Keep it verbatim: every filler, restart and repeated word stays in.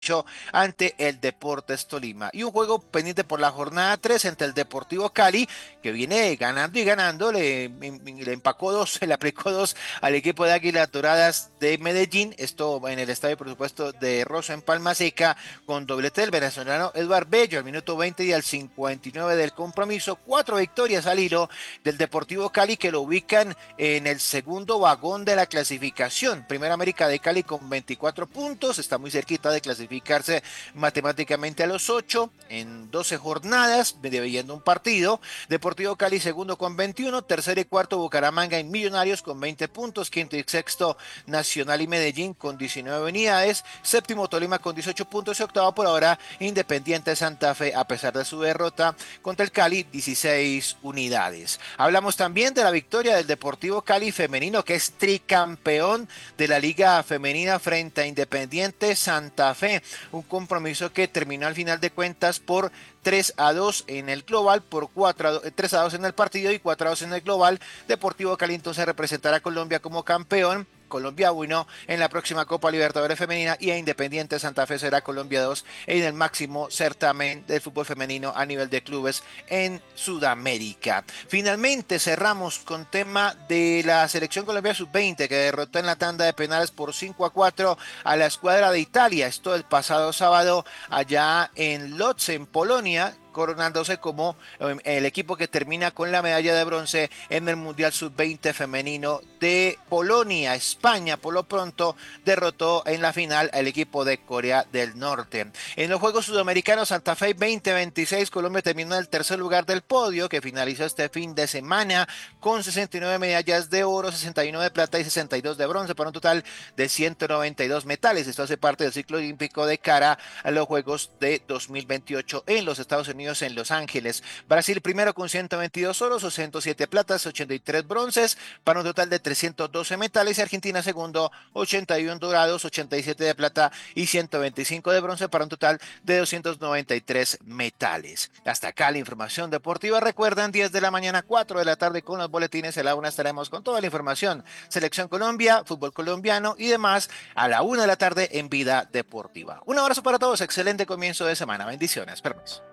ante el Deportes Tolima. Y un juego pendiente por la jornada tres entre el Deportivo Cali, que viene ganando y ganando, le, le empacó dos, le aplicó dos al equipo de Águilas Doradas de Medellín, esto en el estadio, por supuesto, de Rosso en Palma Seca, con doblete del venezolano Eduard Bello al minuto veinte y al cincuenta y nueve del compromiso. Cuatro victorias al hilo del Deportivo Cali, que lo ubican en el segundo vagón de la clasificación. Primera América de Cali con veinticuatro puntos, está muy cerquita de clasificarse matemáticamente a los ocho en doce jornadas, debiendo un partido. Deportivo Cali segundo con veintiuno, tercero y cuarto Bucaramanga y Millonarios con veinte puntos, quinto y sexto Nacional y Medellín con diecinueve unidades, séptimo Tolima con dieciocho puntos y octavo por ahora Independiente Santa Fe, a pesar de su derrota contra el Cali, dieciséis unidades. Hablamos también de la victoria del Deportivo Cali femenino, que es tricampeón de la Liga Femenina frente a Independiente Santa Fe, un compromiso que terminó al final de cuentas por tres a dos en el global, por cuatro a dos, tres a dos en el partido y cuatro a dos en el global. Deportivo Cali entonces representará a Colombia como campeón. Colombia uno en la próxima Copa Libertadores Femenina, y a Independiente Santa Fe será Colombia dos en el máximo certamen del fútbol femenino a nivel de clubes en Sudamérica. Finalmente cerramos con tema de la selección Colombia sub veinte, que derrotó en la tanda de penales por cinco a cuatro a la escuadra de Italia, esto el pasado sábado allá en Lodz, en Polonia, coronándose como el equipo que termina con la medalla de bronce en el Mundial sub veinte femenino de Polonia. España, por lo pronto, derrotó en la final al equipo de Corea del Norte. En los Juegos Sudamericanos Santa Fe veinte veintiséis, Colombia terminó en el tercer lugar del podio, que finalizó este fin de semana con sesenta y nueve medallas de oro, sesenta y nueve de plata y sesenta y dos de bronce, para un total de ciento noventa y dos metales. Esto hace parte del ciclo olímpico de cara a los Juegos de dos mil veintiocho en los Estados Unidos, en Los Ángeles. Brasil primero con ciento veintidós oros, ciento siete platas, ochenta y tres bronces, para un total de trescientos doce metales. Y Argentina segundo, ochenta y uno dorados, ochenta y siete de plata y ciento veinticinco de bronce, para un total de doscientos noventa y tres metales. Hasta acá la información deportiva. Recuerden, diez de la mañana, cuatro de la tarde con los boletines. A la una estaremos con toda la información. Selección Colombia, fútbol colombiano y demás a la una de la tarde en Vida Deportiva. Un abrazo para todos, excelente comienzo de semana. Bendiciones. Permiso.